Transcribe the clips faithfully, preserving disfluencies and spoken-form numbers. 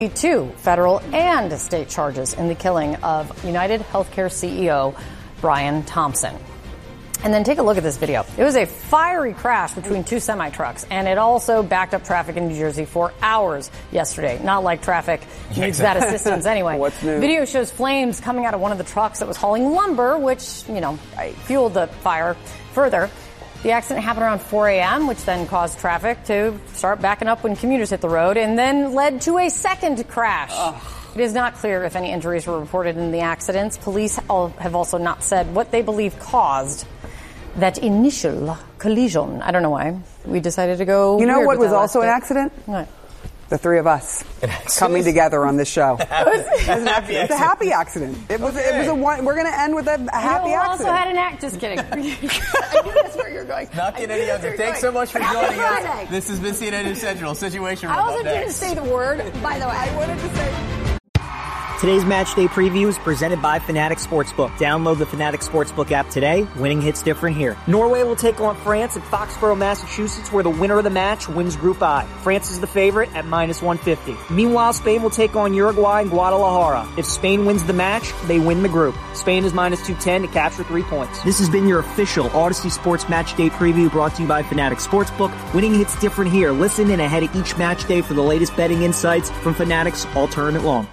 Two federal and state charges in the killing of United Healthcare C E O Brian Thompson. And then take a look at this video. It was a fiery crash between two semi-trucks, and it also backed up traffic in New Jersey for hours yesterday. Not like traffic needs that assistance anyway. What's new? Video shows flames coming out of one of the trucks that was hauling lumber, which, you know, fueled the fire further. The accident happened around four a.m., which then caused traffic to start backing up when commuters hit the road, and then led to a second crash. Ugh. It is not clear if any injuries were reported in the accidents. Police have also not said what they believe caused that initial collision. I don't know why we decided to go. You know weird what with was that also last an bit. accident? What? The three of us coming together on this show. It was an accident. It's a happy accident. It was. Okay. It was a one. We're going to end with a, a happy you know, accident. Also had an act. Just kidding. I knew that's where you're going. Not getting any other. Thanks so much for joining us. This has been C N N News Central Situation Room. I also didn't say the word, by the way. I wanted to say. Today's match day preview is presented by Fanatics Sportsbook. Download the Fanatics Sportsbook app today. Winning hits different here. Norway will take on France at Foxborough, Massachusetts, where the winner of the match wins Group I. France is the favorite at minus one fifty. Meanwhile, Spain will take on Uruguay in Guadalajara. If Spain wins the match, they win the group. Spain is minus two ten to capture three points. This has been your official Odyssey Sports Match Day preview brought to you by Fanatics Sportsbook. Winning hits different here. Listen in ahead of each match day for the latest betting insights from Fanatics all tournament long.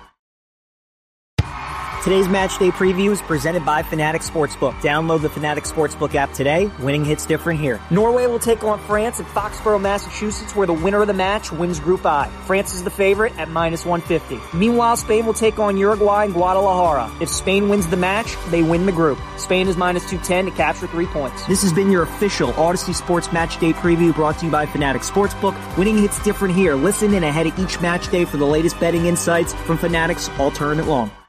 Today's match day preview is presented by Fanatics Sportsbook. Download the Fanatics Sportsbook app today. Winning hits different here. Norway will take on France at Foxborough, Massachusetts, where the winner of the match wins Group I. France is the favorite at minus one fifty. Meanwhile, Spain will take on Uruguay in Guadalajara. If Spain wins the match, they win the group. Spain is minus two ten to capture three points. This has been your official Odyssey Sports Match Day preview brought to you by Fanatics Sportsbook. Winning hits different here. Listen in ahead of each match day for the latest betting insights from Fanatics all tournament long.